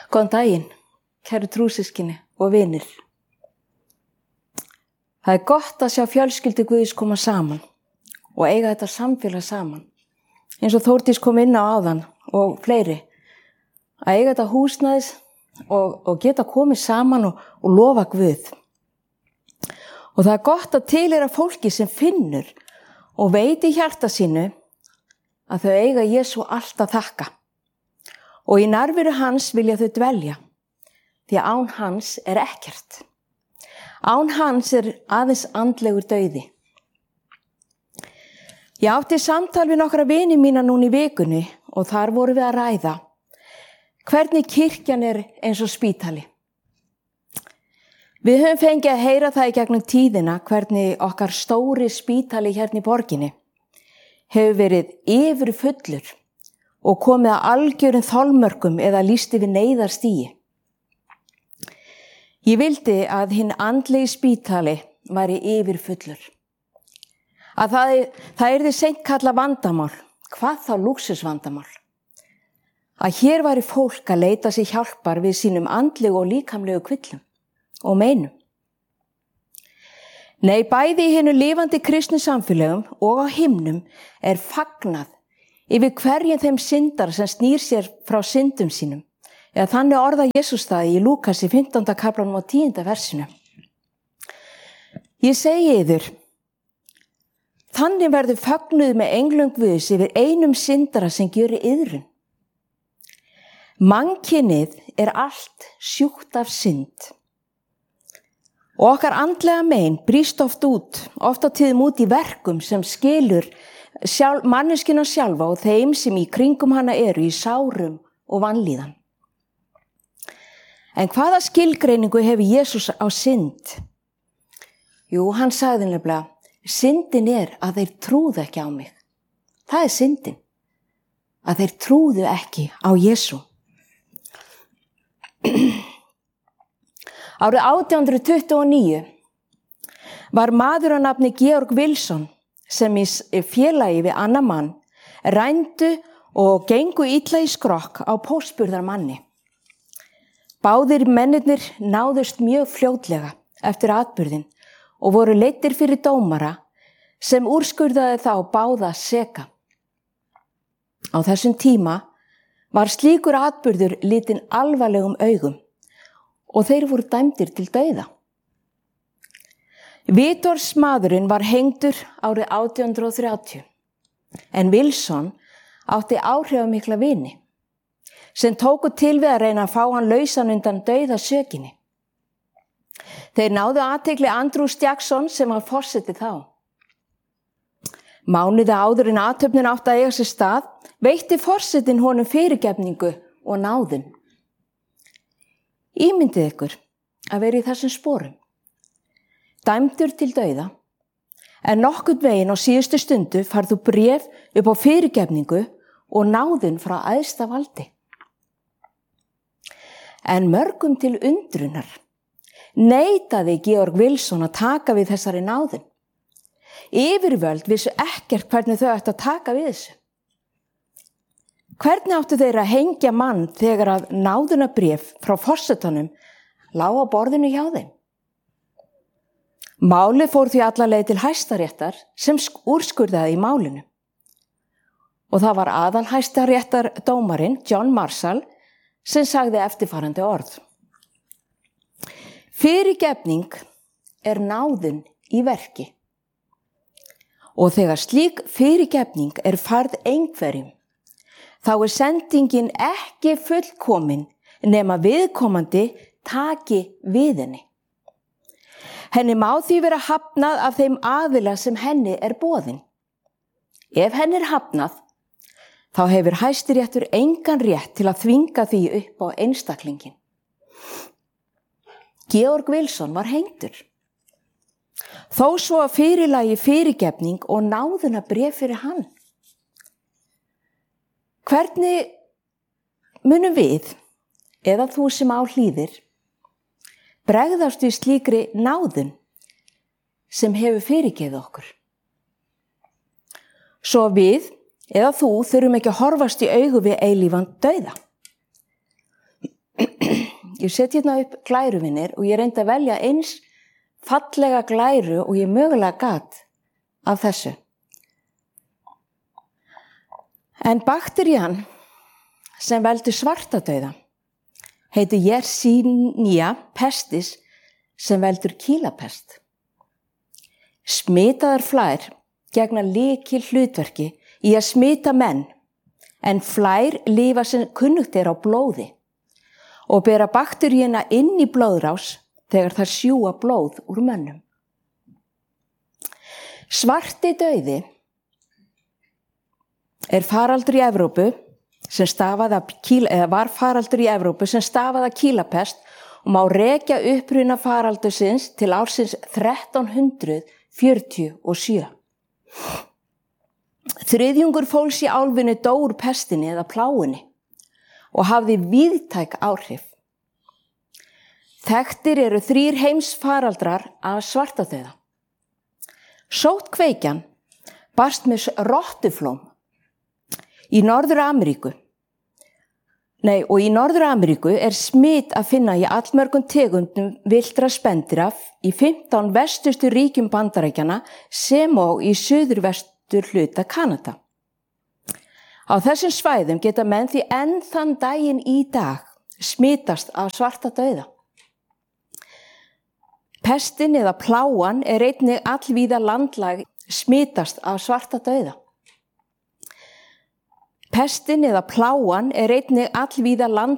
Góðan daginn, kæru trúsystkini og vinir. Það er gott að sjá fjölskyldu Guðs koma saman og eiga þetta samfélag saman. Eins og Þórdís kom inn á áðan og fleiri. Að eiga þetta húsnæðis og geta komið saman og lofa Guð. Og það er gott að tilheyra fólki sem finnur og veit í hjarta sínu að þau eiga Jesú allt að þakka. Og í nærveru hans vilja þau dvelja, því að án hans er ekkert. Án hans er aðeins andlegur dauði. Ég átti samtal við nokkra vini mína núna í vikunni og þar vorum við að ræða hvernig kirkjan er eins og spítali. Við höfum fengið að heyra það í gegnum tíðina hvernig okkar stóri spítali hérna í borginni hefur verið yfirfullur og komið að algjörum þolmörkum eða lýst yfir neyðarstigi. Ég vildi að hinn andlegi spítali væri yfirfullur. Að það yrði seint kallað vandamál, hvað þá lúxusvandamál. Að hér væri fólk að leita sér hjálpar við sínum andlegu og líkamlegu kvillum og meinum. Nei, bæði í hinu lifandi kristnu samfélögum og á himnum er fagnað yfir hverjum þeim syndar sem snýr sér frá syndum sínum. Eða þannig orða Jesús það í Lúkasi 15. kaplanum og 10. versinu. Ég segi yður, þannig verður fögnuð með englum Guðs yfir einum syndara sem gjörir iðrun. Mannkynið er allt sjúkt af synd. Og okkar andlega mein brýst oft á tíðum út í verkum sem skilur manneskina sjálfa og þeim sem í kringum hana eru í sárum og vanlíðan. En hvaða skilgreiningu hefur Jesús á synd? Jú, hann sagði nefnilega, syndin er að þeir trúðu ekki á mig. Það er syndin, að þeir trúðu ekki á Jesú. Árið 1829 var maður á nafni Georg Wilson sem í félagi við annan mann rændu og gengu illa í skrokk á póstburðarmanni. Báðir mennirnir náðust mjög fljótlega eftir atburðinn og voru leiddir fyrir dómara sem úrskurðaði þá báða seka. Á þessum tíma var slíkur atburður litinn alvarlegum augum og þeir voru dæmdir til dauða. Vitorsmaðurinn var hengdur árið 1830, en Wilson átti áhrifamikla vini, sem tóku til við að reyna að fá hann lausan undan dauðasökinni. Þeir náðu athygli Andrews Jackson sem var forseti þá. Mánuði áður en athöfnin átti að eiga sér stað, veitti forsetinn honum fyrirgefningu og náðun. Ímyndið ykkur að vera í þessum sporum. Dæmdur til dauða, en nokkurn veginn á síðustu stundu færðu bréf upp á fyrirgefningu og náðun frá æðsta valdi. En mörgum til undrunar neitaði Georg Wilson að taka við þessari náðun. Yfirvöld vissu ekkert hvernig þau ættu að taka við þessu. Hvernig áttu þeir að hengja mann þegar að náðunarbréf frá forsetanum lá á borðinu hjá þeim? Málið fór því alla leið til Hæstaréttar sem úrskurðaði í málinu. Og það var aðal Hæstaréttardómarinn John Marshall sem sagði eftirfarandi orð. Fyrirgefning er náðun í verki. Og þegar slík fyrirgefning er færð einhverjum, þá er sendingin ekki fullkomin nema viðkomandi taki við henni. Henni má því vera hafnað af þeim aðila sem henni er boðin. Ef henni er hafnað, þá hefur Hæstiréttur engan rétt til að þvinga því upp á einstaklingin. Georg Wilson var hengdur. Þó svo að fyrirlagi fyrirgefning og náðunarbréf fyrir hann. Hvernig munum við, eða þú sem á hlýðir, bregðast við slíkri náðun sem hefur fyrirgefið okkur? Svo við, eða þú, þurfum ekki að horfast í augu við eilífan dauða. Ég set hérna upp glæruvinir og ég reyndi að velja eins fallega glæru og ég mögulega gat af þessu. En bakterían sem veldur svartadauða heitir Yersinia pestis sem veldur kýlapest. Smitaðar flær gegna lykil hlutverki í að smita menn, en flær lifa sem kunnugt á blóði og bera bakteríuna inn í blóðrás þegar þær sjúga blóð úr mönnum. Svarti dauði faraldur í Evrópu sem stafaði af kýlapest og má rekja uppruna faraldursins til ársins 1347. Þriðjungur fólks í álfunni dó úr pestinni eða plágunni og hafði víðtæk áhrif. Þekktir eru 3 heimsfaraldrar af svartadauða. Sóttkveikjan barst með rottuflóm í Norður-Ameríku. Og í Norður-Ameríku smit að finna í allmörgum tegundum villtra spendýra í 15 vestustu ríkjum Bandaríkjanna sem og í suðurvestur hluta Kanada. Á þessum svæðum geta menn því enn þann daginn í dag smitast af svartadauða. Pestin eða plágan einnig allvíða landlæg smitast af svartadauða. Pestin eða plágan einnig allvíða landlæg